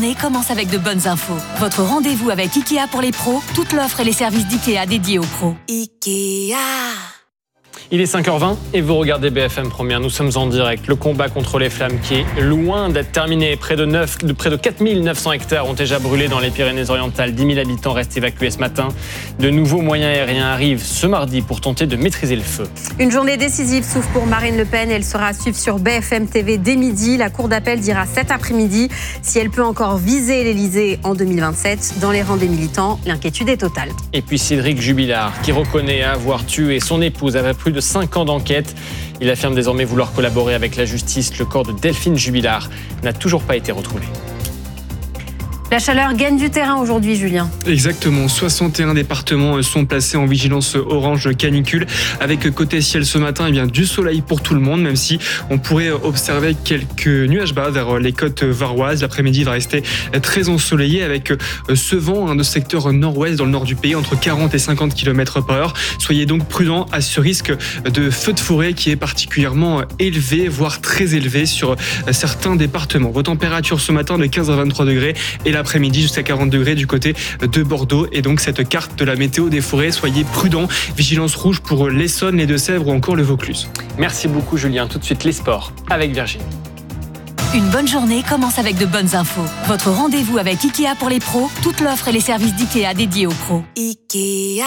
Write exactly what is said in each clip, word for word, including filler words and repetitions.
journée commence avec de bonnes infos. Votre rendez-vous avec Ikea pour les pros, toute l'offre et les services d'Ikea dédiés aux pros. Ikea. Il est cinq heures vingt et vous regardez B F M Première. Nous sommes en direct. Le combat contre les flammes qui est loin d'être terminé. Près de, neuf, de près de quatre mille neuf cents hectares ont déjà brûlé dans les Pyrénées-Orientales. dix mille habitants restent évacués ce matin. De nouveaux moyens aériens arrivent ce mardi pour tenter de maîtriser le feu. Une journée décisive s'ouvre pour Marine Le Pen. Elle sera à suivre sur B F M T V dès midi. La cour d'appel dira cet après-midi si elle peut encore viser l'Elysée en deux mille vingt-sept. Dans les rangs des militants, l'inquiétude est totale. Et puis Cédric Jubilard qui reconnaît avoir tué son épouse après plus de cinq ans d'enquête. Il affirme désormais vouloir collaborer avec la justice. Le corps de Delphine Jubilard n'a toujours pas été retrouvé. La chaleur gagne du terrain aujourd'hui, Julien. Exactement, soixante et un départements sont placés en vigilance orange canicule. Avec côté ciel ce matin, eh bien, du soleil pour tout le monde, même si on pourrait observer quelques nuages bas vers les côtes varoises. L'après-midi va rester très ensoleillé avec ce vent hein, de secteur nord-ouest dans le nord du pays, entre quarante et cinquante kilomètres par heure. Soyez donc prudents à ce risque de feu de forêt qui est particulièrement élevé, voire très élevé sur certains départements. Vos températures ce matin de quinze à vingt-trois degrés et l'après-midi jusqu'à quarante degrés du côté de Bordeaux. Et donc cette carte de la météo des forêts, soyez prudents. Vigilance rouge pour l'Essonne, les Deux-Sèvres ou encore le Vaucluse. Merci beaucoup Julien. Tout de suite les sports avec Virginie. Une bonne journée commence avec de bonnes infos. Votre rendez-vous avec Ikea pour les pros, toute l'offre et les services d'Ikea dédiés aux pros. Ikea.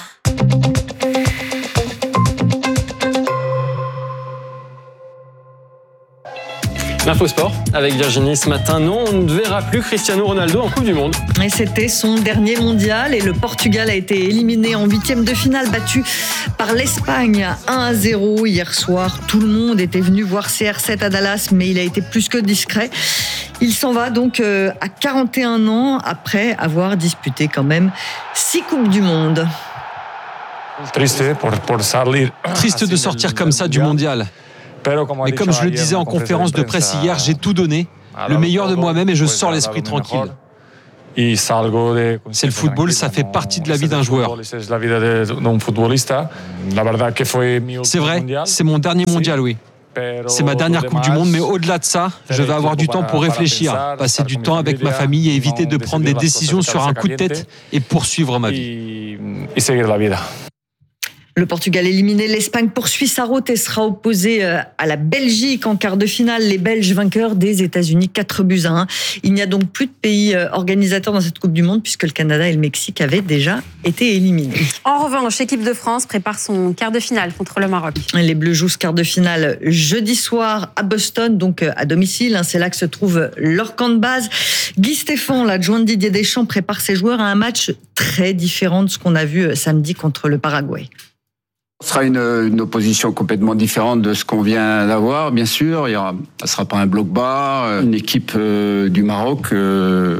L'info sport avec Virginie ce matin. Non, on ne verra plus Cristiano Ronaldo en Coupe du Monde. Et c'était son dernier mondial et le Portugal a été éliminé en huitième de finale, battu par l'Espagne un à zéro hier soir. Tout le monde était venu voir C R sept à Dallas, mais il a été plus que discret. Il s'en va donc à quarante et un ans après avoir disputé quand même six Coupes du Monde. Triste de sortir comme ça du mondial. Mais comme je le disais en conférence de presse hier, j'ai tout donné, le meilleur de moi-même et je sors l'esprit tranquille. C'est le football, ça fait partie de la vie d'un joueur. C'est vrai, c'est mon dernier mondial, oui. C'est ma dernière Coupe du Monde, mais au-delà de ça, je vais avoir du temps pour réfléchir, passer du temps avec ma famille et éviter de prendre des décisions sur un coup de tête et poursuivre ma vie. Le Portugal éliminé, l'Espagne poursuit sa route et sera opposée à la Belgique en quart de finale. Les Belges vainqueurs des États-Unis, quatre buts à un. Il n'y a donc plus de pays organisateurs dans cette Coupe du Monde puisque le Canada et le Mexique avaient déjà été éliminés. En revanche, l'équipe de France prépare son quart de finale contre le Maroc. Les Bleus jouent ce quart de finale jeudi soir à Boston, donc à domicile. C'est là que se trouve leur camp de base. Guy Stéphane, l'adjoint de Didier Deschamps, prépare ses joueurs à un match très différent de ce qu'on a vu samedi contre le Paraguay. Ce sera une, une opposition complètement différente de ce qu'on vient d'avoir, bien sûr. Il y aura, ça ne sera pas un bloc bas. Une équipe euh, du Maroc euh,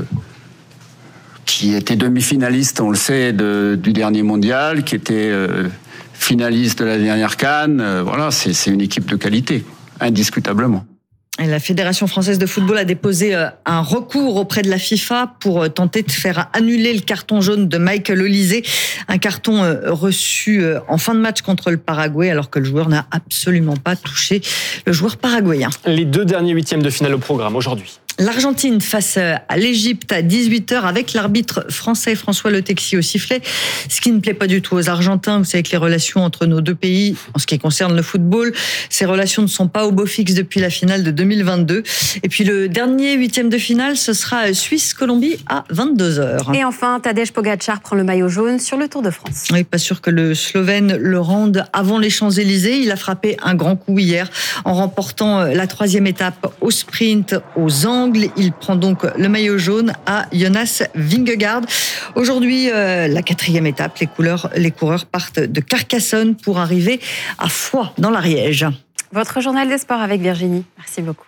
qui était demi-finaliste, on le sait, de, du dernier mondial, qui était euh, finaliste de la dernière CAN. Euh, voilà, c'est, c'est une équipe de qualité, indiscutablement. Et la Fédération française de football a déposé un recours auprès de la FIFA pour tenter de faire annuler le carton jaune de Michael Olise, un carton reçu en fin de match contre le Paraguay alors que le joueur n'a absolument pas touché le joueur paraguayen. Les deux derniers huitièmes de finale au programme aujourd'hui. L'Argentine face à l'Égypte à dix-huit heures avec l'arbitre français François Le Texier au sifflet. Ce qui ne plaît pas du tout aux Argentins, vous savez que les relations entre nos deux pays, en ce qui concerne le football, ces relations ne sont pas au beau fixe depuis la finale de deux mille vingt-deux. Et puis le dernier huitième de finale, ce sera Suisse-Colombie à vingt-deux heures. Et enfin, Tadej Pogacar prend le maillot jaune sur le Tour de France. Oui, pas sûr que le Slovène le rende avant les Champs-Élysées. Il a frappé un grand coup hier en remportant la troisième étape au sprint aux Angles. Il prend donc le maillot jaune à Jonas Vingegaard. Aujourd'hui, euh, la quatrième étape, les, couleurs, les coureurs partent de Carcassonne pour arriver à Foix, dans l'Ariège. Votre journal des sports avec Virginie. Merci beaucoup.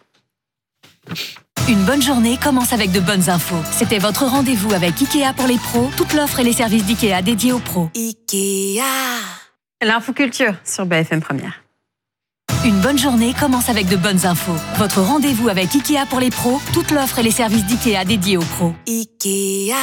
Une bonne journée commence avec de bonnes infos. C'était votre rendez-vous avec Ikea pour les pros, toute l'offre et les services d'Ikea dédiés aux pros. Ikea. L'info culture sur B F M Première. Une bonne journée commence avec de bonnes infos. Votre rendez-vous avec Ikea pour les pros, toute l'offre et les services d'Ikea dédiés aux pros. Ikea.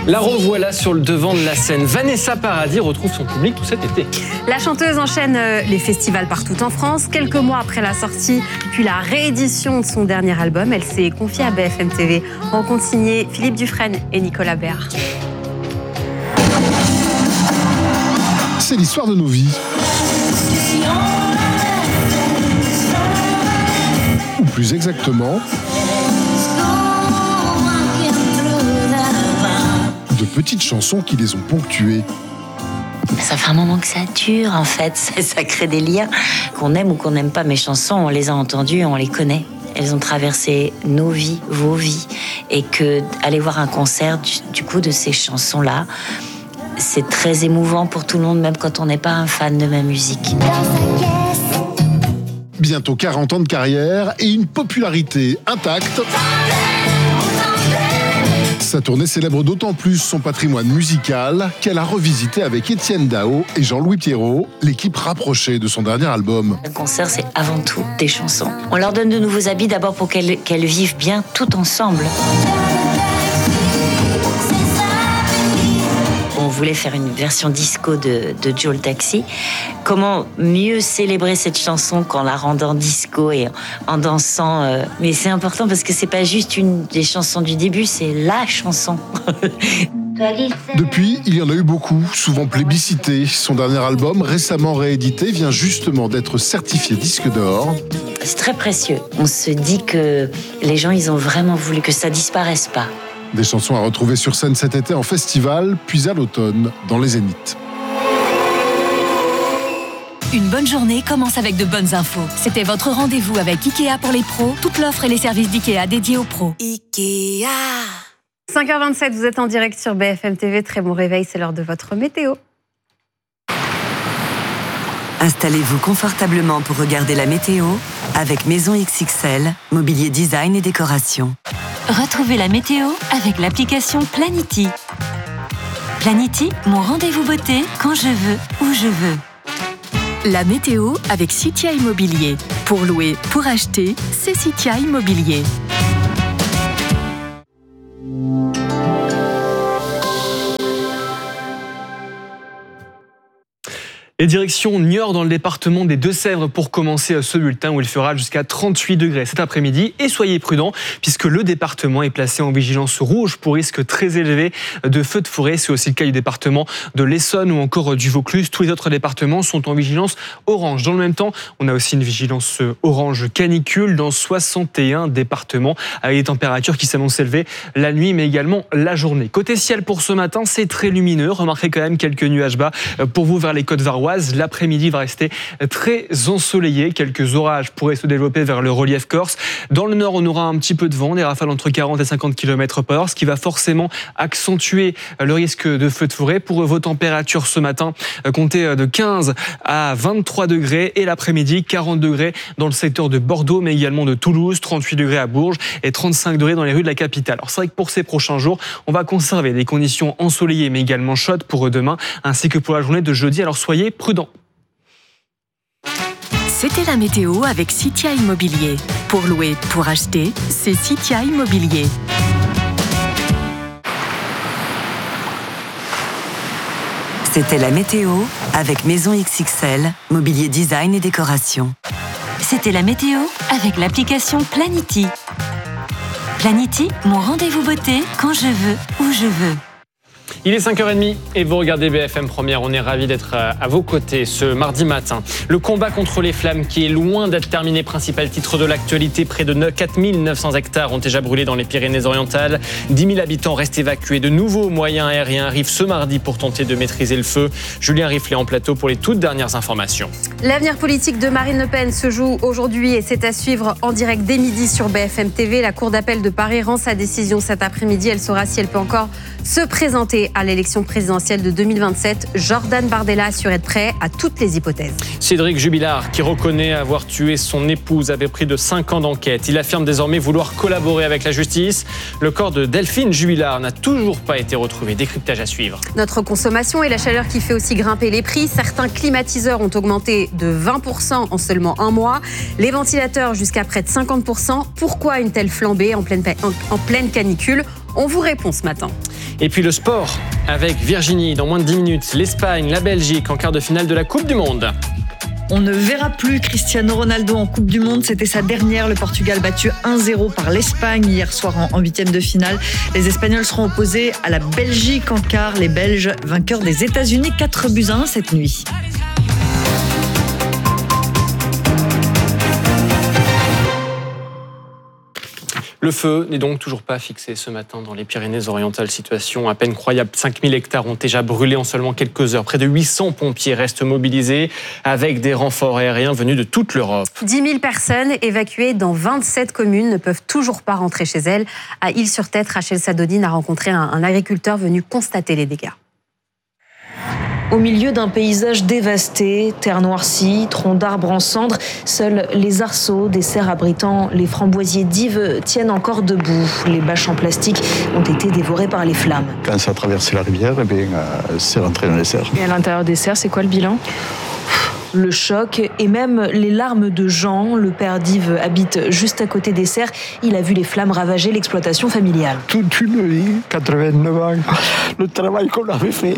La revoilà sur le devant de la scène. Vanessa Paradis retrouve son public tout cet été. La chanteuse enchaîne les festivals partout en France. Quelques mois après la sortie, puis la réédition de son dernier album, elle s'est confiée à B F M T V. Rencontre signée Philippe Dufresne et Nicolas Béard. C'est l'histoire de nos vies. Ou plus exactement, de petites chansons qui les ont ponctuées. Ça fait un moment que ça dure, en fait. Ça, ça crée des liens. Qu'on aime ou qu'on n'aime pas mes chansons, on les a entendues, on les connaît. Elles ont traversé nos vies, vos vies. Et que aller voir un concert, du, du coup, de ces chansons-là, c'est très émouvant pour tout le monde, même quand on n'est pas un fan de ma musique. Bientôt quarante ans de carrière et une popularité intacte. Sa tournée célèbre d'autant plus son patrimoine musical qu'elle a revisité avec Étienne Dao et Jean-Louis Pierrot, l'équipe rapprochée de son dernier album. Un concert, c'est avant tout des chansons. On leur donne de nouveaux habits d'abord pour qu'elles, qu'elles vivent bien tout ensemble. On voulait faire une version disco de, de Joe le Taxi. Comment mieux célébrer cette chanson qu'en la rendant disco et en dansant euh... Mais c'est important parce que c'est pas juste une des chansons du début, c'est la chanson. Depuis, il y en a eu beaucoup, souvent plébiscité. Son dernier album, récemment réédité, vient justement d'être certifié disque d'or. C'est très précieux. On se dit que les gens, ils ont vraiment voulu que ça disparaisse pas. Des chansons à retrouver sur scène cet été en festival, puis à l'automne dans les Zéniths. Une bonne journée commence avec de bonnes infos. C'était votre rendez-vous avec Ikea pour les pros. Toute l'offre et les services d'Ikea dédiés aux pros. Ikea. cinq heures vingt-sept, vous êtes en direct sur B F M T V. Très bon réveil, c'est l'heure de votre météo. Installez-vous confortablement pour regarder la météo avec Maison X X L, mobilier design et décoration. Retrouvez la météo avec l'application Planity. Planity, mon rendez-vous beauté quand je veux, où je veux. La météo avec Citia Immobilier. Pour louer, pour acheter, c'est Citia Immobilier. Et direction Niort dans le département des Deux-Sèvres pour commencer ce bulletin où il fera jusqu'à trente-huit degrés cet après-midi. Et soyez prudents puisque le département est placé en vigilance rouge pour risque très élevé de feux de forêt. C'est aussi le cas du département de l'Essonne ou encore du Vaucluse. Tous les autres départements sont en vigilance orange. Dans le même temps, on a aussi une vigilance orange canicule dans soixante et un départements avec des températures qui s'annoncent élevées la nuit mais également la journée. Côté ciel pour ce matin, c'est très lumineux. Remarquez quand même quelques nuages bas pour vous vers les côtes varoises. L'après-midi va rester très ensoleillé. Quelques orages pourraient se développer vers le relief corse. Dans le nord, on aura un petit peu de vent, des rafales entre quarante et cinquante kilomètres par heure, ce qui va forcément accentuer le risque de feux de forêt. Pour vos températures ce matin, comptez de quinze à vingt-trois degrés et l'après-midi, quarante degrés dans le secteur de Bordeaux, mais également de Toulouse, trente-huit degrés à Bourges et trente-cinq degrés dans les rues de la capitale. Alors c'est vrai que pour ces prochains jours, on va conserver des conditions ensoleillées, mais également chaudes pour demain, ainsi que pour la journée de jeudi. Alors soyez prudents. C'était la météo avec Citia Immobilier. Pour louer, pour acheter, c'est Citia Immobilier. C'était la météo avec Maison X X L, mobilier design et décoration. C'était la météo avec l'application Planity. Planity, mon rendez-vous beauté quand je veux, où je veux. Il est cinq heures trente et vous regardez B F M Première. On est ravis d'être à vos côtés ce mardi matin. Le combat contre les flammes qui est loin d'être terminé. Principal titre de l'actualité. Près de quatre mille neuf cents hectares ont déjà brûlé dans les Pyrénées-Orientales. dix mille habitants restent évacués. De nouveaux moyens aériens arrivent ce mardi pour tenter de maîtriser le feu. Julien Riflet en plateau pour les toutes dernières informations. L'avenir politique de Marine Le Pen se joue aujourd'hui et c'est à suivre en direct dès midi sur B F M T V. La Cour d'appel de Paris rend sa décision cet après-midi. Elle saura si elle peut encore se présenter à l'élection présidentielle de deux mille vingt-sept. Jordan Bardella assure être prêt à toutes les hypothèses. Cédric Jubilard, qui reconnaît avoir tué son épouse, avait pris de cinq ans d'enquête. Il affirme désormais vouloir collaborer avec la justice. Le corps de Delphine Jubilard n'a toujours pas été retrouvé. Décryptage à suivre. Notre consommation et la chaleur qui fait aussi grimper les prix. Certains climatiseurs ont augmenté de vingt pour cent en seulement un mois. Les ventilateurs jusqu'à près de cinquante pour cent. Pourquoi une telle flambée en pleine, en, en pleine canicule ? On vous répond ce matin. Et puis le sport avec Virginie dans moins de dix minutes. L'Espagne, la Belgique en quart de finale de la Coupe du Monde. On ne verra plus Cristiano Ronaldo en Coupe du Monde. C'était sa dernière. Le Portugal battu un zéro par l'Espagne hier soir en huitième de finale. Les Espagnols seront opposés à la Belgique en quart. Les Belges vainqueurs des États-Unis quatre buts à un cette nuit. Le feu n'est donc toujours pas fixé ce matin dans les Pyrénées-Orientales. Situation à peine croyable. cinq mille hectares ont déjà brûlé en seulement quelques heures. Près de huit cents pompiers restent mobilisés avec des renforts aériens venus de toute l'Europe. dix mille personnes évacuées dans vingt-sept communes ne peuvent toujours pas rentrer chez elles. À Île-sur-Tête, Rachel Sadodine a rencontré un, un agriculteur venu constater les dégâts. Au milieu d'un paysage dévasté, terre noircie, troncs d'arbres en cendres, seuls les arceaux des serres abritant les framboisiers d'Yves tiennent encore debout. Les bâches en plastique ont été dévorées par les flammes. Quand ça a traversé la rivière, eh bien, euh, c'est rentré dans les serres. Et à l'intérieur des serres, c'est quoi le bilan ? Le choc et même les larmes de Jean. Le père d'Yves habite juste à côté des serres. Il a vu les flammes ravager l'exploitation familiale. Toute une vie, quatre-vingt-neuf ans, le travail qu'on avait fait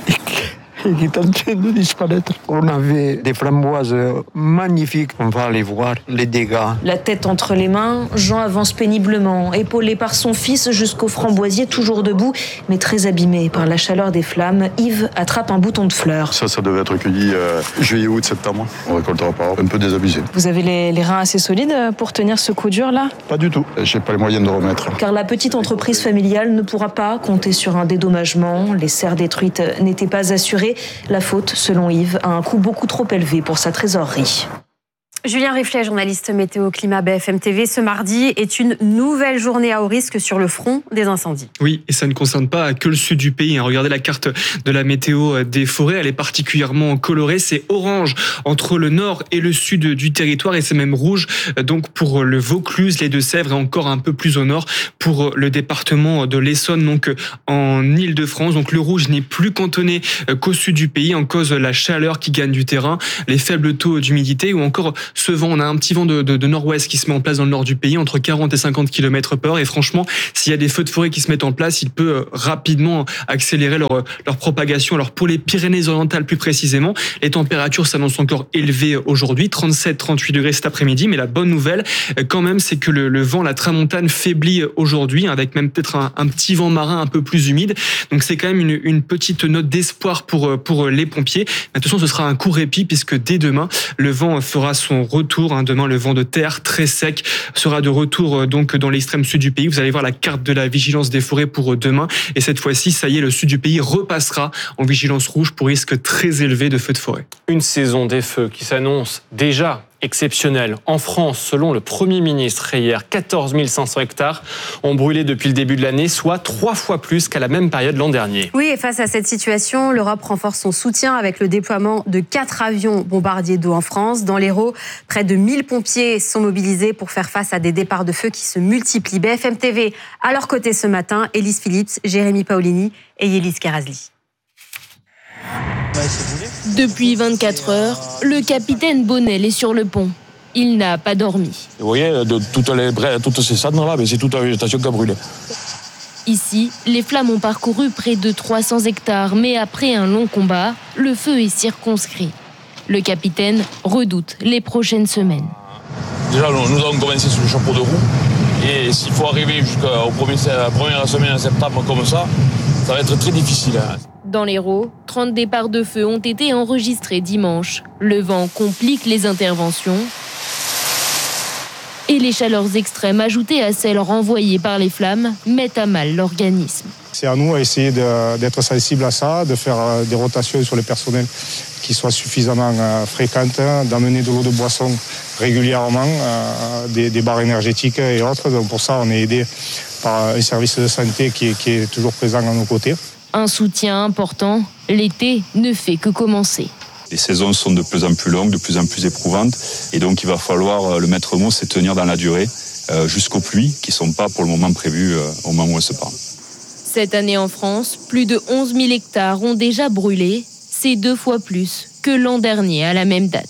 qui est en train de disparaître. On avait des framboises magnifiques. On va aller voir les dégâts. La tête entre les mains, Jean avance péniblement, épaulé par son fils jusqu'au framboisier, toujours debout, mais très abîmé par la chaleur des flammes. Yves attrape un bouton de fleurs. Ça, ça devait être cueilli euh, juillet, août, septembre. On récoltera pas. Un peu désabusé. Vous avez les, les reins assez solides pour tenir ce coup dur, là ? Pas du tout. J'ai pas les moyens de remettre. Car la petite entreprise familiale ne pourra pas compter sur un dédommagement. Les serres détruites n'étaient pas assurées. La faute, selon Yves, a un coût beaucoup trop élevé pour sa trésorerie. Julien Riflet, journaliste météo climat B F M T V, ce mardi est une nouvelle journée à haut risque sur le front des incendies. Oui, et ça ne concerne pas que le sud du pays. Regardez la carte de la météo des forêts, elle est particulièrement colorée. C'est orange entre le nord et le sud du territoire et c'est même rouge donc pour le Vaucluse, les Deux-Sèvres et encore un peu plus au nord pour le département de l'Essonne, donc en Île-de-France. Donc le rouge n'est plus cantonné qu'au sud du pays en cause de la chaleur qui gagne du terrain, les faibles taux d'humidité ou encore ce vent. On a un petit vent de, de, de nord-ouest qui se met en place dans le nord du pays, entre quarante et cinquante kilomètres par heure. Et franchement, s'il y a des feux de forêt qui se mettent en place, il peut rapidement accélérer leur, leur propagation. Alors pour les Pyrénées-Orientales plus précisément, les températures s'annoncent encore élevées aujourd'hui, trente-sept trente-huit degrés cet après-midi. Mais la bonne nouvelle, quand même, c'est que le, le vent, la tramontane faiblit aujourd'hui, avec même peut-être un, un petit vent marin un peu plus humide. Donc c'est quand même une, une petite note d'espoir pour, pour les pompiers. Mais attention, ce sera un court répit puisque dès demain, le vent fera son retour. Hein. Demain, le vent de terre très sec sera de retour donc dans l'extrême sud du pays. Vous allez voir la carte de la vigilance des forêts pour demain. Et cette fois-ci, ça y est, le sud du pays repassera en vigilance rouge pour risque très élevé de feux de forêt. Une saison des feux qui s'annonce déjà exceptionnelle. En France, selon le Premier ministre hier, quatorze mille cinq cents hectares ont brûlé depuis le début de l'année, soit trois fois plus qu'à la même période l'an dernier. Oui, et face à cette situation, l'Europe renforce son soutien avec le déploiement de quatre avions bombardiers d'eau en France. Dans l'Hérault, près de mille pompiers sont mobilisés pour faire face à des départs de feu qui se multiplient. B F M T V à leur côté ce matin, Élise Phillips, Jérémy Paolini et Yélis Karazli. Depuis vingt-quatre heures, le capitaine Bonnel est sur le pont. Il n'a pas dormi. Vous voyez, de toutes, les, toutes ces cendres-là, c'est toute la végétation qui a brûlé. Ici, les flammes ont parcouru près de trois cents hectares, mais après un long combat, le feu est circonscrit. Le capitaine redoute les prochaines semaines. Déjà, nous avons commencé sur le chapeau de roue. Et s'il faut arriver jusqu'au premier, la première semaine de septembre comme ça, ça va être très difficile. Dans l'Hérault, trente départs de feu ont été enregistrés dimanche. Le vent complique les interventions. Et les chaleurs extrêmes ajoutées à celles renvoyées par les flammes mettent à mal l'organisme. C'est à nous à essayer de, d'être sensibles à ça, de faire des rotations sur le personnel qui soient suffisamment fréquentes, d'amener de l'eau de boisson régulièrement, des, des barres énergétiques et autres. Donc pour ça, on est aidé par un service de santé qui est, qui est toujours présent à nos côtés. Un soutien important, l'été ne fait que commencer. Les saisons sont de plus en plus longues, de plus en plus éprouvantes. Et donc, il va falloir, le maître mot, c'est tenir dans la durée euh, jusqu'aux pluies qui ne sont pas pour le moment prévues euh, au moment où on se parle. Cette année en France, plus de onze mille hectares ont déjà brûlé. C'est deux fois plus que l'an dernier à la même date.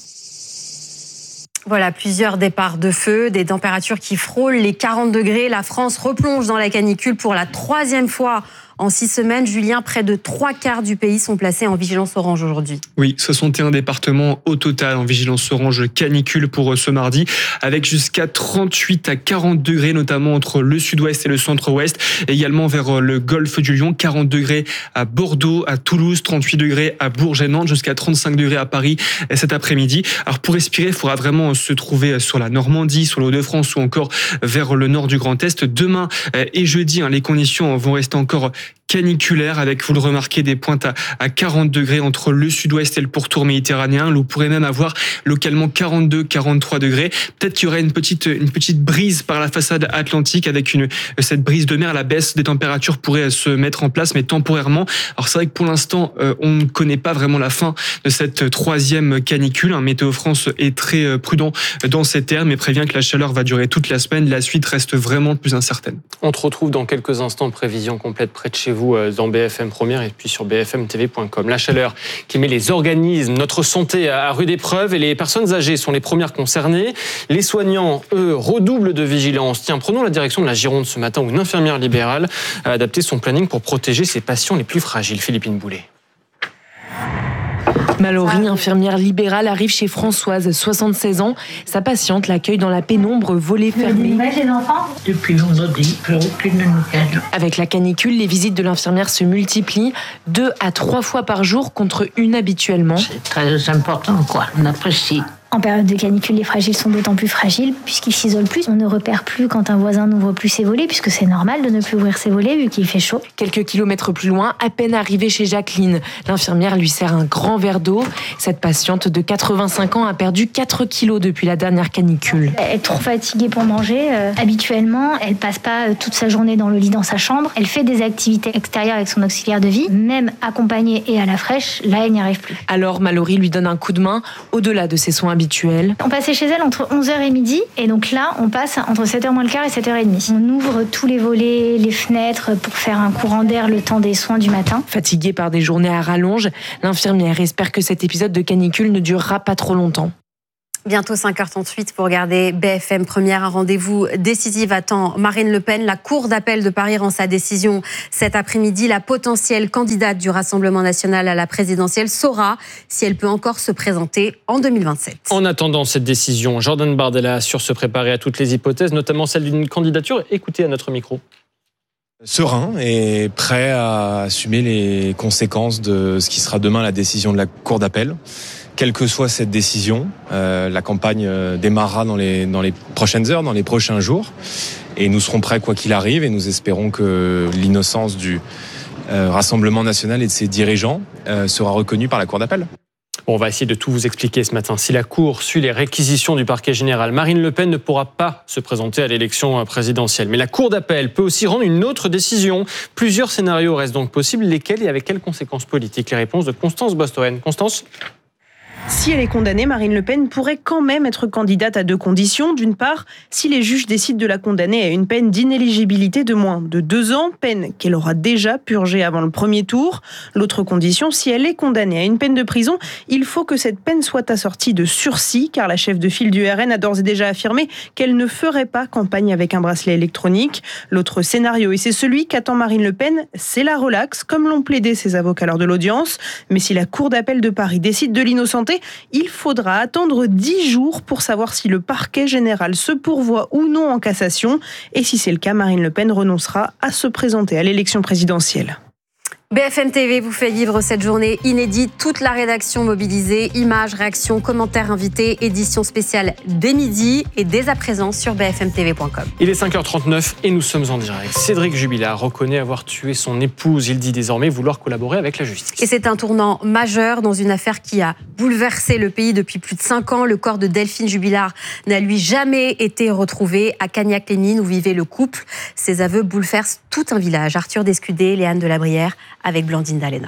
Voilà, plusieurs départs de feu, des températures qui frôlent les quarante degrés. La France replonge dans la canicule pour la troisième fois En six semaines, Julien, près de trois quarts du pays sont placés en vigilance orange aujourd'hui. Oui, soixante et un départements au total en vigilance orange canicule pour ce mardi, avec jusqu'à trente-huit à quarante degrés, notamment entre le sud-ouest et le centre-ouest, également vers le golfe du Lion, quarante degrés à Bordeaux, à Toulouse, trente-huit degrés à Bourges et Nantes, jusqu'à trente-cinq degrés à Paris cet après-midi. Alors pour respirer, il faudra vraiment se trouver sur la Normandie, sur le Hauts-de-France ou encore vers le nord du Grand Est. Demain et jeudi, les conditions vont rester encore caniculaires avec, vous le remarquez, des pointes à quarante degrés entre le sud-ouest et le pourtour méditerranéen. Vous pourrez même avoir localement quarante-deux, quarante-trois degrés. Peut-être qu'il y aurait une petite, une petite brise par la façade atlantique avec une, cette brise de mer. La baisse des températures pourrait se mettre en place, mais temporairement. Alors c'est vrai que pour l'instant, on ne connaît pas vraiment la fin de cette troisième canicule. Météo France est très prudent dans ces termes, mais prévient que la chaleur va durer toute la semaine. La suite reste vraiment plus incertaine. On te retrouve dans quelques instants, prévision complète près de chez vous dans B F M Première et puis sur b f m t v point com. La chaleur qui met les organismes, notre santé à rude épreuve, et les personnes âgées sont les premières concernées. Les soignants, eux, redoublent de vigilance. Tiens, prenons la direction de la Gironde ce matin où une infirmière libérale a adapté son planning pour protéger ses patients les plus fragiles. Philippine Boulet. Mallory, infirmière libérale, arrive chez Françoise, soixante-seize ans. Sa patiente l'accueille dans la pénombre, volets fermés. Depuis vendredi, plus aucune nouvelle. Avec la canicule, les visites de l'infirmière se multiplient, deux à trois fois par jour contre une habituellement. C'est très important, quoi. On apprécie. En période de canicule, les fragiles sont d'autant plus fragiles puisqu'ils s'isolent plus. On ne repère plus quand un voisin n'ouvre plus ses volets puisque c'est normal de ne plus ouvrir ses volets vu qu'il fait chaud. Quelques kilomètres plus loin, à peine arrivée chez Jacqueline, l'infirmière lui sert un grand verre d'eau. Cette patiente de quatre-vingt-cinq ans a perdu quatre kilos depuis la dernière canicule. Elle est trop fatiguée pour manger. Euh, habituellement, elle passe pas toute sa journée dans le lit dans sa chambre. Elle fait des activités extérieures avec son auxiliaire de vie, même accompagnée et à la fraîche. Là, elle n'y arrive plus. Alors Mallory lui donne un coup de main au-delà de ses soins habituels. On passait chez elle entre onze heures et midi, et donc là, on passe entre sept heures moins le quart et sept heures trente. On ouvre tous les volets, les fenêtres pour faire un courant d'air le temps des soins du matin. Fatiguée par des journées à rallonge, l'infirmière espère que cet épisode de canicule ne durera pas trop longtemps. Bientôt cinq heures trente-huit pour regarder B F M Première. Un rendez-vous décisif attend Marine Le Pen. La Cour d'appel de Paris rend sa décision cet après-midi. La potentielle candidate du Rassemblement national à la présidentielle saura si elle peut encore se présenter en deux mille vingt-sept. En attendant cette décision, Jordan Bardella assure se préparer à toutes les hypothèses, notamment celle d'une candidature. Écoutez à notre micro. Serein et prêt à assumer les conséquences de ce qui sera demain la décision de la Cour d'appel. Quelle que soit cette décision, euh, la campagne démarrera dans les, dans les prochaines heures, dans les prochains jours. Et nous serons prêts quoi qu'il arrive et nous espérons que l'innocence du euh, Rassemblement national et de ses dirigeants euh, sera reconnue par la Cour d'appel. Bon, on va essayer de tout vous expliquer ce matin. Si la Cour suit les réquisitions du parquet général, Marine Le Pen ne pourra pas se présenter à l'élection présidentielle. Mais la Cour d'appel peut aussi rendre une autre décision. Plusieurs scénarios restent donc possibles. Lesquels et avec quelles conséquences politiques? Les réponses de Constance Bostoren. Constance ? Si elle est condamnée, Marine Le Pen pourrait quand même être candidate à deux conditions. D'une part, si les juges décident de la condamner à une peine d'inéligibilité de moins de deux ans, peine qu'elle aura déjà purgée avant le premier tour. L'autre condition, si elle est condamnée à une peine de prison, il faut que cette peine soit assortie de sursis, car la chef de file du R N a d'ores et déjà affirmé qu'elle ne ferait pas campagne avec un bracelet électronique. L'autre scénario, et c'est celui qu'attend Marine Le Pen, c'est la relaxe, comme l'ont plaidé ses avocats lors de l'audience. Mais si la Cour d'appel de Paris décide de l'innocenter, il faudra attendre dix jours pour savoir si le parquet général se pourvoit ou non en cassation. Et si c'est le cas, Marine Le Pen renoncera à se présenter à l'élection présidentielle. B F M T V vous fait vivre cette journée inédite. Toute la rédaction mobilisée, images, réactions, commentaires invités, édition spéciale dès midi et dès à présent sur b f m t v point com. Il est cinq heures trente-neuf et nous sommes en direct. Cédric Jubilard reconnaît avoir tué son épouse. Il dit désormais vouloir collaborer avec la justice. Et c'est un tournant majeur dans une affaire qui a bouleversé le pays depuis plus de cinq ans. Le corps de Delphine Jubilard n'a lui jamais été retrouvé à Cagnac-les-Mines où vivait le couple. Ces aveux bouleversent tout un village. Arthur Descudé, Léane Delabrière avec Blandine Dalena.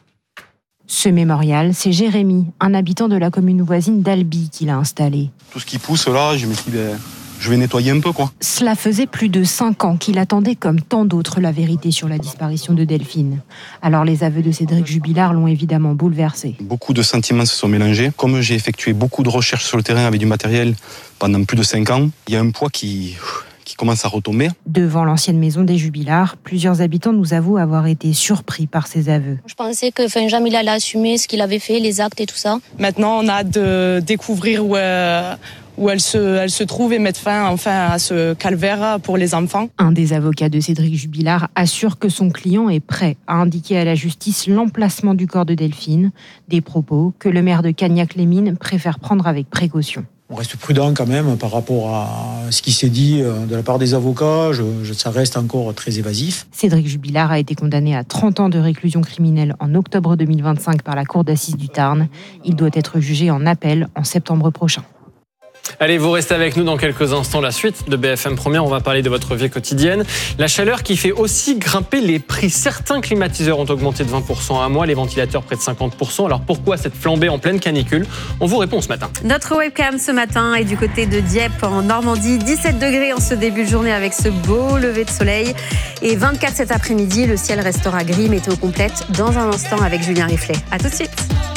Ce mémorial, c'est Jérémy, un habitant de la commune voisine d'Albi, qui l'a installé. Tout ce qui pousse là, je me suis dit, ben, je vais nettoyer un peu, quoi. Cela faisait plus de cinq ans qu'il attendait, comme tant d'autres, la vérité sur la disparition de Delphine. Alors les aveux de Cédric Jubilard l'ont évidemment bouleversé. Beaucoup de sentiments se sont mélangés. Comme j'ai effectué beaucoup de recherches sur le terrain avec du matériel pendant plus de cinq ans, il y a un poids qui... qui qui commence à retomber. Devant l'ancienne maison des Jubilards, plusieurs habitants nous avouent avoir été surpris par ces aveux. Je pensais que enfin, jamais il allait assumer ce qu'il avait fait, les actes et tout ça. Maintenant, on a hâte de découvrir où, euh, où elle, se, elle se trouve et mettre fin enfin, à ce calvaire pour les enfants. Un des avocats de Cédric Jubilard assure que son client est prêt à indiquer à la justice l'emplacement du corps de Delphine, des propos que le maire de Cagnac-les-Mines préfère prendre avec précaution. On reste prudent quand même par rapport à ce qui s'est dit de la part des avocats. Je, je, ça reste encore très évasif. Cédric Jubilard a été condamné à trente ans de réclusion criminelle en octobre deux mille vingt-cinq par la Cour d'assises du Tarn. Il doit être jugé en appel en septembre prochain. Allez, vous restez avec nous dans quelques instants. La suite de B F M Première, on va parler de votre vie quotidienne. La chaleur qui fait aussi grimper les prix. Certains climatiseurs ont augmenté de vingt pour cent à un mois, les ventilateurs près de cinquante pour cent. Alors pourquoi cette flambée en pleine canicule? On vous répond ce matin. Notre webcam ce matin est du côté de Dieppe en Normandie. dix-sept degrés en ce début de journée avec ce beau lever de soleil. Et vingt-quatre cet après-midi, le ciel restera gris, météo complète dans un instant avec Julien Riflet. A tout de suite.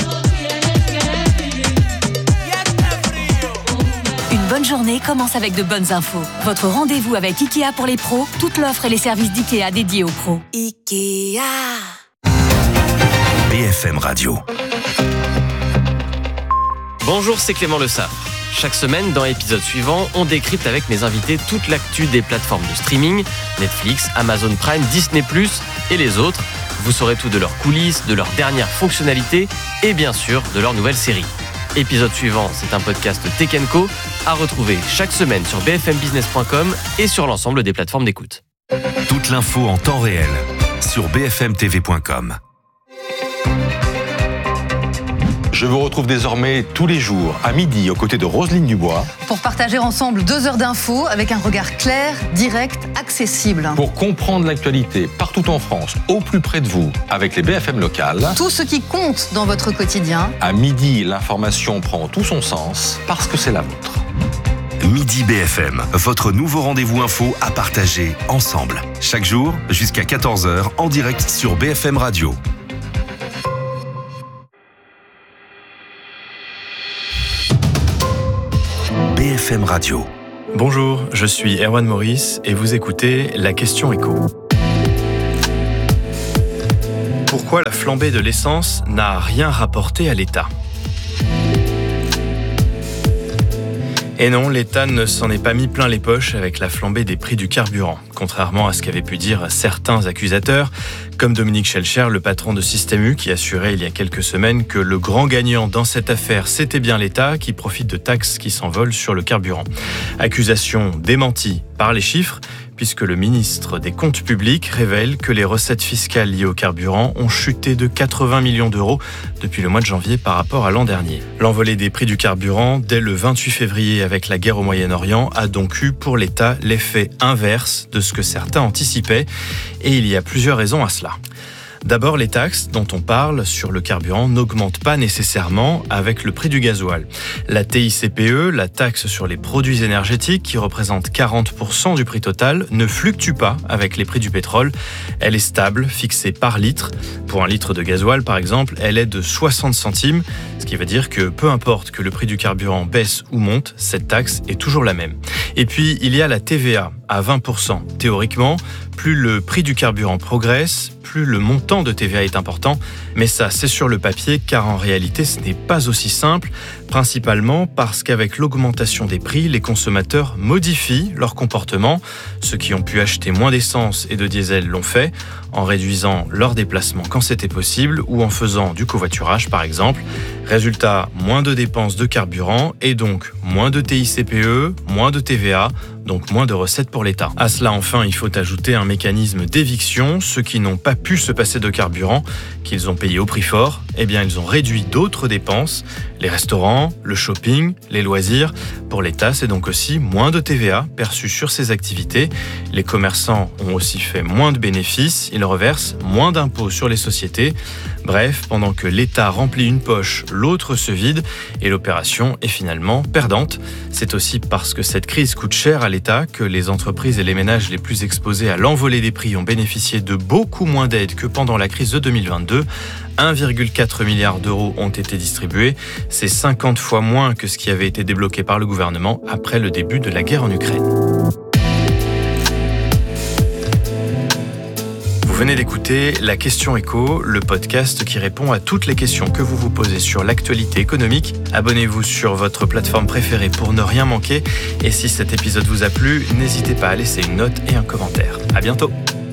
Une bonne journée commence avec de bonnes infos. Votre rendez-vous avec Ikea pour les pros, toute l'offre et les services d'Ikea dédiés aux pros. Ikea. B F M Radio. Bonjour, c'est Clément Le Saffre. Chaque semaine, dans l'épisode suivant, on décrypte avec mes invités toute l'actu des plateformes de streaming, Netflix, Amazon Prime, Disney plus, et les autres. Vous saurez tout de leurs coulisses, de leurs dernières fonctionnalités et bien sûr de leurs nouvelles séries. Épisode suivant, c'est un podcast Tech and Co à retrouver chaque semaine sur b f m business point com et sur l'ensemble des plateformes d'écoute. Toute l'info en temps réel sur b f m t v point com. Je vous retrouve désormais tous les jours à midi aux côtés de Roselyne Dubois. Pour partager ensemble deux heures d'infos avec un regard clair, direct, accessible. Pour comprendre l'actualité partout en France, au plus près de vous, avec les B F M locales. Tout ce qui compte dans votre quotidien. À midi, l'information prend tout son sens parce que c'est la vôtre. Midi B F M, votre nouveau rendez-vous info à partager ensemble. Chaque jour, jusqu'à quatorze heures, en direct sur B F M Radio. B F M Radio. Bonjour, je suis Erwan Maurice et vous écoutez La Question Éco. Pourquoi la flambée de l'essence n'a rien rapporté à l'État ? Et non, l'État ne s'en est pas mis plein les poches avec la flambée des prix du carburant, contrairement à ce qu'avaient pu dire certains accusateurs, comme Dominique Schelcher, le patron de Système U, qui assurait il y a quelques semaines que le grand gagnant dans cette affaire, c'était bien l'État qui profite de taxes qui s'envolent sur le carburant. Accusation démentie par les chiffres, puisque le ministre des Comptes publics révèle que les recettes fiscales liées au carburant ont chuté de quatre-vingts millions d'euros depuis le mois de janvier par rapport à l'an dernier. L'envolée des prix du carburant dès le vingt-huit février avec la guerre au Moyen-Orient a donc eu pour l'État l'effet inverse de ce que certains anticipaient, et il y a plusieurs raisons à cela. D'abord, les taxes dont on parle sur le carburant n'augmentent pas nécessairement avec le prix du gasoil. La T I C P E, la taxe sur les produits énergétiques, qui représente quarante pour cent du prix total, ne fluctue pas avec les prix du pétrole. Elle est stable, fixée par litre. Pour un litre de gasoil, par exemple, elle est de soixante centimes, ce qui veut dire que peu importe que le prix du carburant baisse ou monte, cette taxe est toujours la même. Et puis, il y a la T V A à vingt pour cent. Théoriquement, plus le prix du carburant progresse, plus le montant de T V A est important. Mais ça, c'est sur le papier, car en réalité, ce n'est pas aussi simple, principalement parce qu'avec l'augmentation des prix, les consommateurs modifient leur comportement. Ceux qui ont pu acheter moins d'essence et de diesel l'ont fait, en réduisant leurs déplacements quand c'était possible ou en faisant du covoiturage, par exemple. Résultat, moins de dépenses de carburant et donc moins de T I C P E, moins de T V A, donc moins de recettes pour l'État. À cela, enfin, il faut ajouter un mécanisme d'éviction. Ceux qui n'ont pas pu se passer de carburant, qu'ils ont payé au prix fort, eh bien, ils ont réduit d'autres dépenses, les restaurants, le shopping, les loisirs. Pour l'État, c'est donc aussi moins de T V A perçu sur ces activités. Les commerçants ont aussi fait moins de bénéfices, ils reversent moins d'impôts sur les sociétés. Bref, pendant que l'État remplit une poche, l'autre se vide et l'opération est finalement perdante. C'est aussi parce que cette crise coûte cher à l'État que les entreprises et les ménages les plus exposés à l'envolée des prix ont bénéficié de beaucoup moins d'aides que pendant la crise de deux mille vingt-deux. un virgule quatre milliard d'euros ont été distribués. C'est cinquante fois moins que ce qui avait été débloqué par le gouvernement après le début de la guerre en Ukraine. venez d'écouter La Question Éco, le podcast qui répond à toutes les questions que vous vous posez sur l'actualité économique. Abonnez-vous sur votre plateforme préférée pour ne rien manquer. Et si cet épisode vous a plu, n'hésitez pas à laisser une note et un commentaire. À bientôt.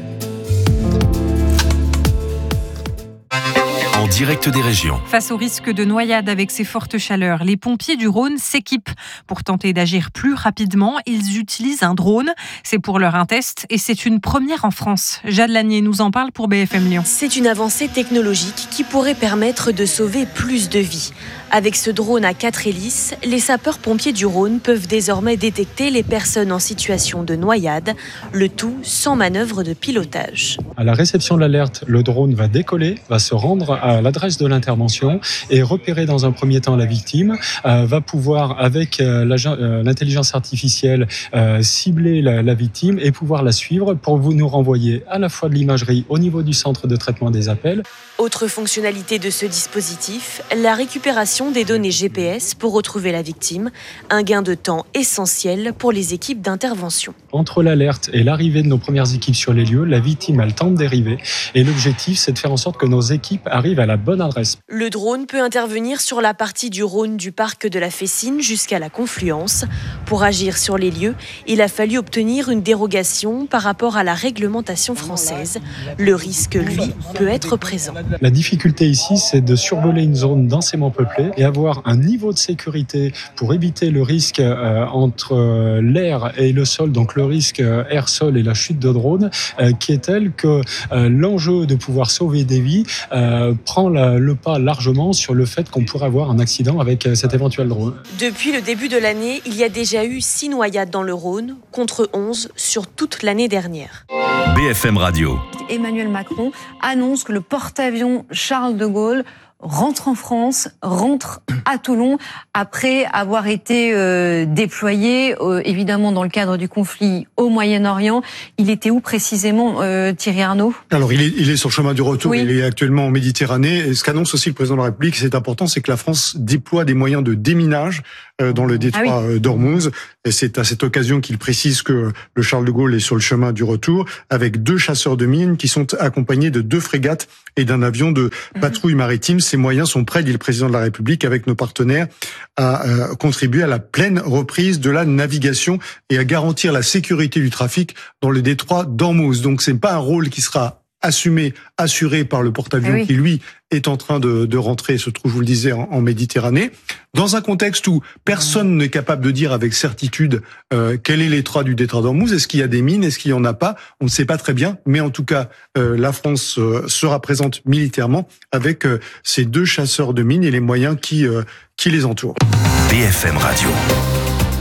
En direct des régions. Face au risque de noyade avec ces fortes chaleurs, les pompiers du Rhône s'équipent. Pour tenter d'agir plus rapidement, ils utilisent un drone. C'est pour leur un test et c'est une première en France. Jade Lanier nous en parle pour B F M Lyon. C'est une avancée technologique qui pourrait permettre de sauver plus de vies. Avec ce drone à quatre hélices, les sapeurs-pompiers du Rhône peuvent désormais détecter les personnes en situation de noyade, le tout sans manœuvre de pilotage. À la réception de l'alerte, le drone va décoller, va se rendre à l'adresse de l'intervention et repérer dans un premier temps la victime, euh, va pouvoir avec euh, l'intelligence artificielle euh, cibler la, la victime et pouvoir la suivre pour vous nous renvoyer à la fois de l'imagerie au niveau du centre de traitement des appels. Autre fonctionnalité de ce dispositif, la récupération des données G P S pour retrouver la victime, un gain de temps essentiel pour les équipes d'intervention. Entre l'alerte et l'arrivée de nos premières équipes sur les lieux, la victime a le temps de dériver et l'objectif c'est de faire en sorte que nos équipes arrivent à la bonne adresse. Le drone peut intervenir sur la partie du Rhône du parc de la Fessine jusqu'à la confluence. Pour agir sur les lieux, il a fallu obtenir une dérogation par rapport à la réglementation française. Le risque, lui, peut être présent. La difficulté ici, c'est de survoler une zone densément peuplée et avoir un niveau de sécurité pour éviter le risque euh, entre euh, l'air et le sol, donc le risque euh, air-sol et la chute de drone, euh, qui est tel que euh, l'enjeu de pouvoir sauver des vies euh, prend la, le pas largement sur le fait qu'on pourrait avoir un accident avec euh, cet éventuel drone. Depuis le début de l'année, il y a déjà eu six noyades dans le Rhône, contre onze sur toute l'année dernière. B F M Radio. Emmanuel Macron annonce que le porte-avions Charles de Gaulle rentre en France, rentre à Toulon, après avoir été euh, déployé, euh, évidemment dans le cadre du conflit au Moyen-Orient. Il était où précisément, euh, Thierry Arnaud ? Alors, il est, il est sur le chemin du retour, oui. Il est actuellement en Méditerranée. Et ce qu'annonce aussi le président de la République, c'est important, c'est que la France déploie des moyens de déminage euh, dans le détroit ah oui. d'Ormuz. Et c'est à cette occasion qu'il précise que le Charles de Gaulle est sur le chemin du retour, avec deux chasseurs de mines qui sont accompagnés de deux frégates et d'un avion de patrouille maritime. Ces moyens sont prêts, dit le président de la République, avec nos partenaires, à euh, contribuer à la pleine reprise de la navigation et à garantir la sécurité du trafic dans le détroit d'Ormuz. Donc, c'est pas un rôle qui sera assumé, assuré par le porte-avions oui. qui, lui, est en train de, de rentrer, se trouve, je vous le disais, en, en Méditerranée, dans un contexte où personne n'est capable de dire avec certitude euh, quel est l'état du détroit d'Ormuz. Est-ce qu'il y a des mines, est-ce qu'il y en a pas? On ne sait pas très bien, mais en tout cas, euh, la France euh, sera présente militairement avec euh, ces deux chasseurs de mines et les moyens qui, euh, qui les entourent. B F M Radio.